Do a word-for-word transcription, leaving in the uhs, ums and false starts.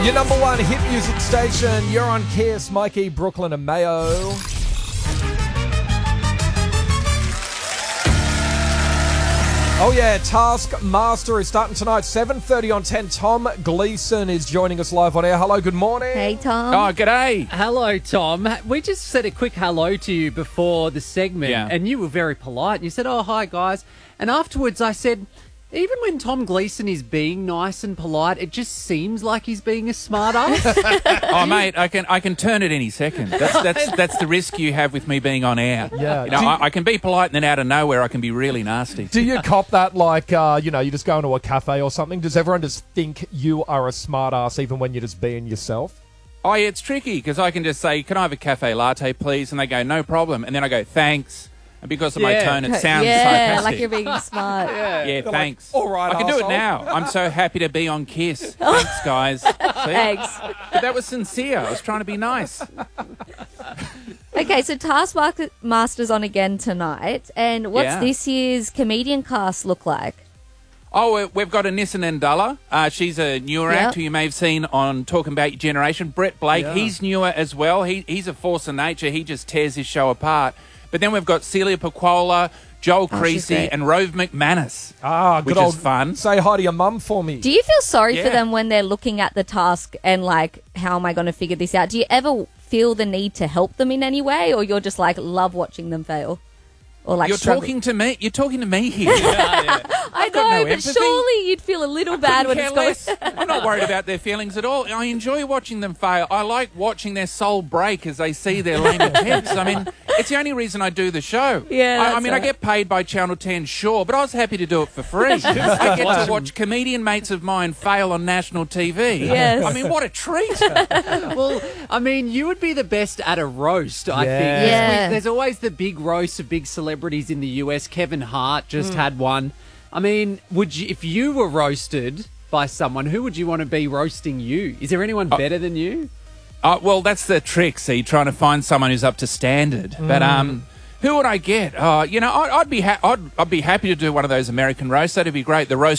Your number one hit music station. You're on Kiss, Mikey, Brooklyn and Mayo. Oh yeah, Taskmaster is starting tonight, seven thirty on ten. Tom Gleeson is joining us live on air. Hello, good morning. Hey, Tom. Oh, g'day. Hello, Tom. We just said a quick hello to you before the segment, Yeah. and you were very polite. You said, oh, hi, guys. And afterwards I said, even when Tom Gleeson is being nice and polite, it just seems like he's being a smart ass. Oh, mate, I can I can turn it any second. That's that's that's the risk you have with me being on air. Yeah. You know, Do you- I, I can be polite and then out of nowhere I can be really nasty. Do you cop that like, uh, you know, you just go into a cafe or something? Does everyone just think you are a smart ass even when you're just being yourself? Oh, yeah, it's tricky because I can just say, can I have a cafe latte, please? And they go, no problem. And then I go, thanks. And because of my Yeah. tone, it sounds yeah, sarcastic. like you're being smart. yeah. Yeah, thanks. all right, I can do it arsehole. now. I'm so happy to be on Kiss. Thanks, guys. See? Thanks. But that was sincere. I was trying to be nice. Okay, so Taskmaster's on again tonight. And what's Yeah. this year's comedian cast look like? Oh, we- we've got Anissa Nandala. Uh, she's a newer Yep. act who you may have seen on Talking About Your Generation. Brett Blake, Yeah. he's newer as well. He, he's a force of nature. He just tears his show apart. But then we've got Celia Pacquola, Joel Oh, she's Creasy, great. and Rove McManus. Ah, good Which old is fun. Say hi to your mum for me. Do you feel sorry for Yeah. them when they're looking at the task and like, how am I going to figure this out? Do you ever feel the need to help them in any way, or you're just like, love watching them fail? Or like You're struggle? talking to me. You're talking to me here. I got know, no but empathy. surely you'd feel a little bad when Couldn't it's care going. less. I'm not worried about their feelings at all. I enjoy watching them fail. I like watching their soul break as they see their lame attempts. I mean, it's the only reason I do the show. Yeah, I, I that's mean, I right. get paid by Channel ten, sure, but I was happy to do it for free. I get to watch comedian mates of mine fail on national T V. Yes. I mean, what a treat. Well, I mean, you would be the best at a roast, I Yeah. think. Yeah. We- There's always the big roast of big celebrities in the U S. Kevin Hart just had one. I mean, would you, if you were roasted by someone, who would you want to be roasting you? Is there anyone better than you? Uh, well, that's the trick, see, trying to find someone who's up to standard. But um, who would I get? Uh, you know, I'd, I'd be ha- I'd, I'd be happy to do one of those American roasts. That'd be great. The roast